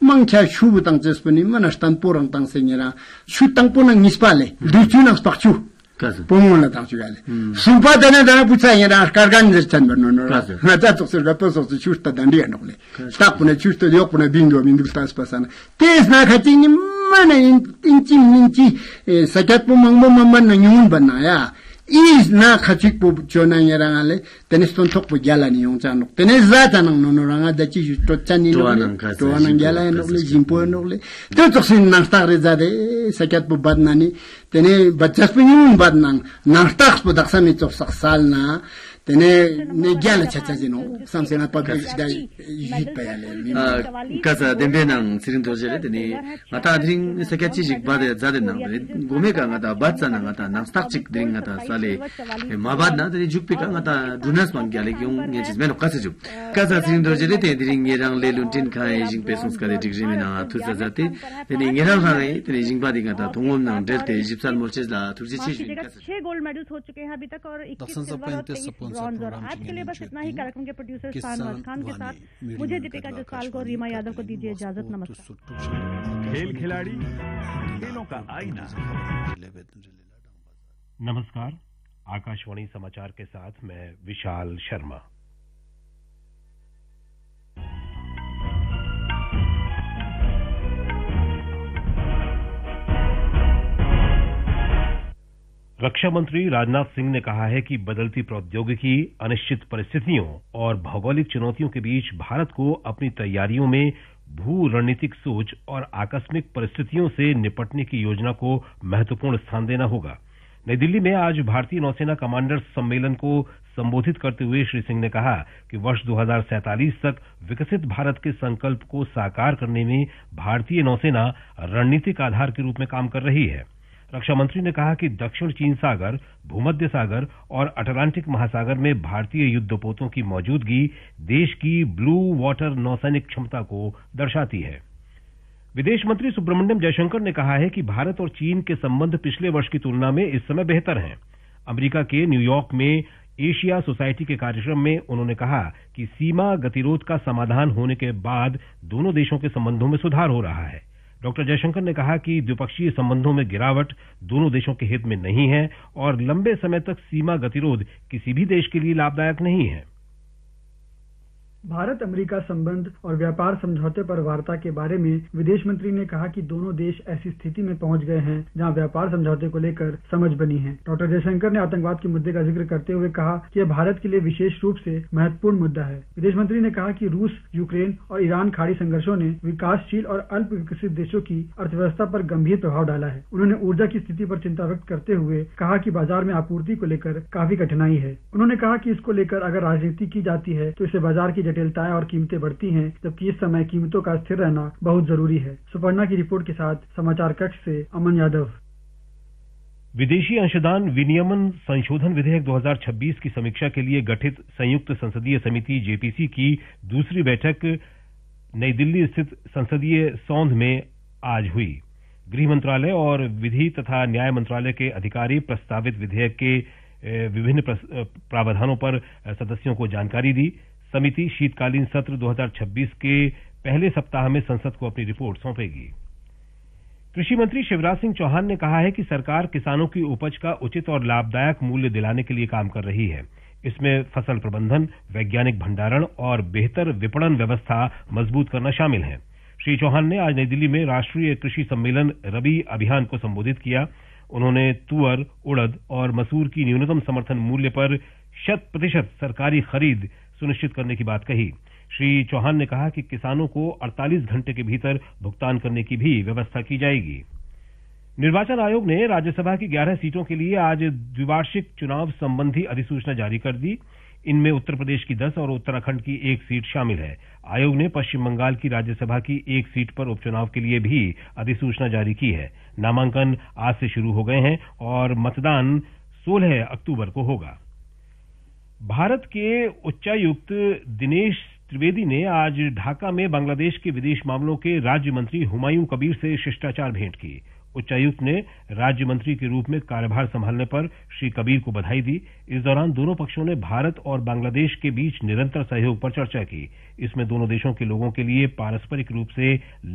mangcha shubu tang jespani mana stan porang tang senyera shu tang ponang nispale duchu nang spachu pomona tang chugale sumpa dana putsanya kargan jestan no na tato se raposo se chusta dandia no le tapune chusta yopune bindo tas pasana tes na khatini mana inchi sakat pomang mamman na nyun banaya is na khachik po chona yarangale tenis ton tok po gyala ni yong chanok tenis zata nang nonoranga dachi to chani no to nang gyala no le jimpo no le to tok sin nang tar zade sakat po badnani tene bachas po yun badnang nang tak po daksami tok saksal na tene ne gyala chachaji no samsena public dai yit pa yale kaza dembe nang sirin dojere tene ngata dring sakyachi jik bade zade nang gome ka ngata batsa nang ngata nang stak chik dring ngata sale mabad na tene jukpi ka ngata dunas man gyale kyung nge chis meno kase juk kaza sirin dojere tene dring ngerang leluntin khai jing pesons ka de digri mena thusa zate tene ngerang khai tene jing badi ngata thongom nang delte jipsal morches la thurji chi 6 gold medals हो चुके हैं अभी तक और 21 bronze. और आज के लिए बस इतना ही। कार्यक्रम के प्रोड्यूसर शाहनवाज खान के साथ मुझे दीपिका जसवाल को रीमा यादव को दीजिए इजाजत। नमस्कार। खेल खिलाड़ी खेलों का आईना। नमस्कार, आकाशवाणी समाचार के साथ मैं विशाल शर्मा। रक्षा मंत्री राजनाथ सिंह ने कहा है कि बदलती प्रौद्योगिकी, अनिश्चित परिस्थितियों और भौगोलिक चुनौतियों के बीच भारत को अपनी तैयारियों में भू रणनीतिक सोच और आकस्मिक परिस्थितियों से निपटने की योजना को महत्वपूर्ण स्थान देना होगा। नई दिल्ली में आज भारतीय नौसेना कमांडर्स सम्मेलन को संबोधित करते हुए श्री सिंह ने कहा कि वर्ष 2047 तक विकसित भारत के संकल्प को साकार करने में भारतीय नौसेना रणनीतिक आधार के रूप में काम कर रही है। रक्षा मंत्री ने कहा कि दक्षिण चीन सागर, भूमध्य सागर और अटलांटिक महासागर में भारतीय युद्धपोतों की मौजूदगी देश की ब्लू वाटर नौसैनिक क्षमता को दर्शाती है। विदेश मंत्री सुब्रमण्यम जयशंकर ने कहा है कि भारत और चीन के संबंध पिछले वर्ष की तुलना में इस समय बेहतर हैं। अमेरिका के न्यूयॉर्क में एशिया सोसाइटी के कार्यक्रम में उन्होंने कहा कि सीमा गतिरोध का समाधान होने के बाद दोनों देशों के संबंधों में सुधार हो रहा है। डॉक्टर जयशंकर ने कहा कि द्विपक्षीय संबंधों में गिरावट दोनों देशों के हित में नहीं है और लंबे समय तक सीमा गतिरोध किसी भी देश के लिए लाभदायक नहीं है। भारत अमेरिका संबंध और व्यापार समझौते पर वार्ता के बारे में विदेश मंत्री ने कहा कि दोनों देश ऐसी स्थिति में पहुंच गए हैं जहां व्यापार समझौते को लेकर समझ बनी है। डॉक्टर जयशंकर ने आतंकवाद के मुद्दे का जिक्र करते हुए कहा कि यह भारत के लिए विशेष रूप से महत्वपूर्ण मुद्दा है। विदेश मंत्री ने कहा कि रूस, यूक्रेन और ईरान खाड़ी संघर्षों ने विकासशील और अल्प विकसित देशों की अर्थव्यवस्था पर गंभीर प्रभाव डाला है। उन्होंने ऊर्जा की स्थिति पर चिंता व्यक्त करते हुए कहा कि बाजार में आपूर्ति को लेकर काफी कठिनाई है। उन्होंने कहा कि इसको लेकर अगर राजनीति की जाती है तो इससे बाजार की जटिलताएं और कीमतें बढ़ती हैं, जबकि इस समय कीमतों का स्थिर रहना बहुत जरूरी है। सुपर्णा की रिपोर्ट के साथ समाचार कक्ष से अमन यादव। विदेशी अंशदान विनियमन संशोधन विधेयक 2026 की समीक्षा के लिए गठित संयुक्त संसदीय समिति जेपीसी की दूसरी बैठक नई दिल्ली स्थित संसदीय सौंध में आज हुई। गृह मंत्रालय और विधि तथा न्याय मंत्रालय के अधिकारी प्रस्तावित विधेयक के विभिन्न प्रावधानों पर सदस्यों को जानकारी दी। समिति शीतकालीन सत्र 2026 के पहले सप्ताह में संसद को अपनी रिपोर्ट सौंपेगी। कृषि मंत्री शिवराज सिंह चौहान ने कहा है कि सरकार किसानों की उपज का उचित और लाभदायक मूल्य दिलाने के लिए काम कर रही है। इसमें फसल प्रबंधन, वैज्ञानिक भंडारण और बेहतर विपणन व्यवस्था मजबूत करना शामिल है। श्री चौहान ने आज नई दिल्ली में राष्ट्रीय कृषि सम्मेलन रबी अभियान को संबोधित किया। उन्होंने तुअर, उड़द और मसूर की न्यूनतम समर्थन मूल्य पर 100% सरकारी खरीद सुनिश्चित करने की बात कही। श्री चौहान ने कहा कि किसानों को 48 घंटे के भीतर भुगतान करने की भी व्यवस्था की जाएगी। निर्वाचन आयोग ने राज्यसभा की 11 सीटों के लिए आज द्विवार्षिक चुनाव संबंधी अधिसूचना जारी कर दी। इनमें उत्तर प्रदेश की 10 और उत्तराखंड की 1 सीट शामिल है। आयोग ने पश्चिम बंगाल की राज्यसभा की 1 सीट पर उपचुनाव के लिए भी अधिसूचना जारी की है। नामांकन आज से शुरू हो गए हैं और मतदान 16 अक्टूबर को होगा। भारत के उच्चायुक्त दिनेश त्रिवेदी ने आज ढाका में बांग्लादेश के विदेश मामलों के राज्य मंत्री हुमायूं कबीर से शिष्टाचार भेंट की। उच्चायुक्त ने राज्य मंत्री के रूप में कार्यभार संभालने पर श्री कबीर को बधाई दी। इस दौरान दोनों पक्षों ने भारत और बांग्लादेश के बीच निरंतर सहयोग पर चर्चा की। इसमें दोनों देशों के लोगों के लिए पारस्परिक रूप से